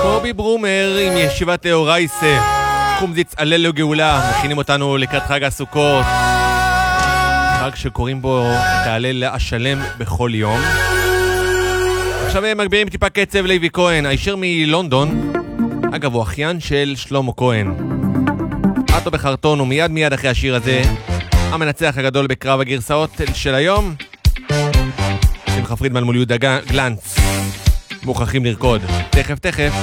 קובי ברומר עם ישיבת אורייסה, קומזיץ עלל לגאולה, מכינים אותנו לקראת חג הסוכות, חג שקוראים בו את ההלל השלם בכל יום. עכשיו הם מגבירים טיפה קצב. לוי כהן, הישר מלונדון, אגב הוא אחיין של שלמה כהן, אטו בחרטון, ומיד אחרי השיר הזה המנצח הגדול בקרב הגרסאות של היום, שמחה פרידמן מול יהודה גלנץ, מוכרחים לרקוד תכף.